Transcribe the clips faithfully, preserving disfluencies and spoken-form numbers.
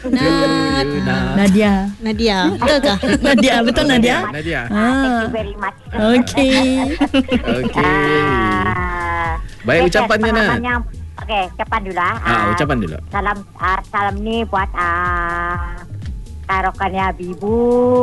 Nat. Nadia. Nadia. Betul ke? Nadia, betul Nadia? Nadia. Thank you very much. Okey. Okey. Ah, Baik, okey, ucapannya, Nat. pengalaman yang- Okey, ucapan dulu lah. Ah, Ah, ucapan dulu. Salam ah, salam ni buat ah, rakan-rakannya Bibu,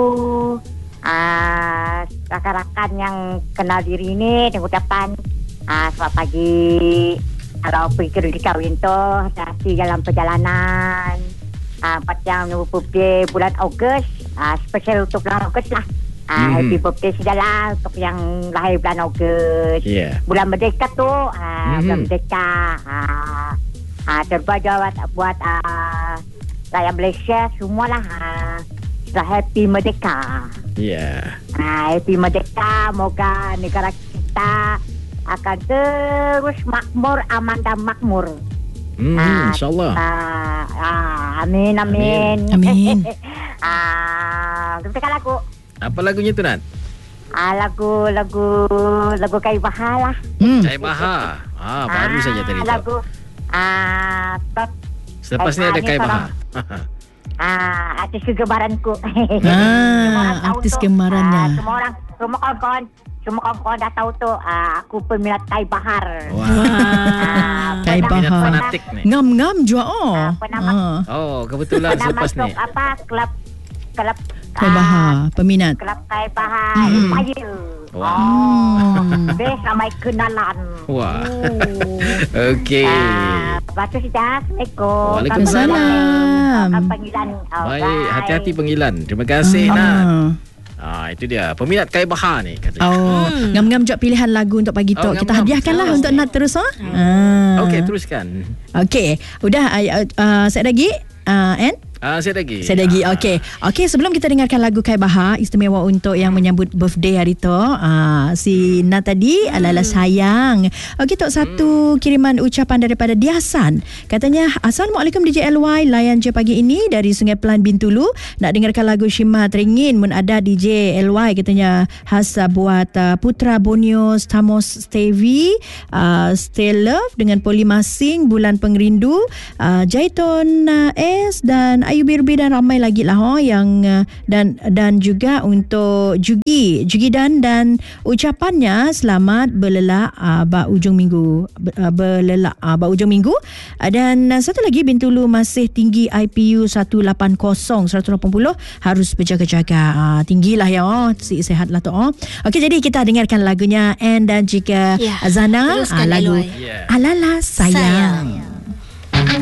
ah, rakan-rakan yang kenal diri ni dengan ucapan ah, selamat pagi. Kalau pergi ke di kahwin tu, hati dalam perjalanan. Ah, buat yang birthday bulan Ogos, ah, special untuk bulan Ogos lah. Ah, Mhm. Happy birthday segala untuk yang lahir bulan Ogos. Ya. Bulan Merdeka tu, ah, Mhm. bulan Merdeka. Ah, ah, terbaik buat, buat ah, rakyat Malaysia semualah. Ah, sudah happy Merdeka. Ya. Ah, happy Merdeka. Moga negara kita akan terus makmur, aman dan makmur. Hmm, Ah, InsyaAllah. Ah, ah, amin, amin. Amin. ah, kita tekan lagu. Apa lagunya tu, Nat? Ah, lagu lagu lagu Kai Bahar lah. Hmm. Cahaya Bahar. Ah, baru saja tadi tu. Lagu ah tot Selepas ni Kai ada Bahar ni Kai Bahar. seorang- ah artis kegemaranku. Ah, artis gemarannya. Ah, semua orang, semua kawan-kawan, semua kawan-kawan dah tahu tu. Ah, aku peminat Kai Bahar. Wah. Ah, Kai pernah- Bahar. pernah- Fanatik ni. Ngam-ngam juga oh. Ah, pernah Ah. Oh, kebetulan Pernah selepas masuk ni. apa kelab kelab Kai ah, Bahar, peminat. Kelab Kai Bahar Hmm. Empire. Wah. Oh, Hmm. best ramai kenalan. Wah. Oh. Okey. Ah, lepas tu sudah. Assalamualaikum. Waalaikumsalam. Kapan panggilan? Oh, Baik, bye. hati-hati panggilan. Terima kasih, Nat. Ah. Ah, itu dia. Peminat Kai Bahar ni katanya. Oh, ngam-ngam juga pilihan lagu untuk pagi Oh, tu. Kita ngam-ngam. hadiahkanlah Oh. untuk Nat terus ah. Ah. Okey, teruskan. Okey, udah uh, uh, saya lagi uh, Ann? Ah, saya lagi. Saya lagi. Ah. Okey. Okey, sebelum kita dengarkan lagu Kai Bahar istimewa untuk yang menyambut birthday hari tu, ah si Nat tadi ala-ala sayang. Okey, tok satu kiriman ucapan daripada Diasan. Katanya, "Assalamualaikum D J L Y, layan je pagi ini dari Sungai Pelan Bintulu. Nak dengarkan lagu Shima Teringin mun ada D J L Y," katanya khas uh, buat uh, Putra Borneo Stamos Stevie, uh, Stay Love dengan Poli Masing, Bulan Pengrindu, uh, Jaiton uh, S dan Ayu Birbi dan ramai lagi lah oh, yang uh, dan dan juga untuk Jugi Jugi dan dan ucapannya selamat berlelak uh, ba ujung minggu uh, berlelak uh, ba ujung minggu uh, dan uh, satu lagi Bintulu masih tinggi I P U seratus lapan puluh seratus lapan puluh harus berjaga-jaga uh, tinggilah ya oh si sihat lah tu oh. Okey, jadi kita dengarkan lagunya Ann dan juga Ya, Azana uh, teruskan lagu L Y. Yeah. Alala Sayang, Sayang.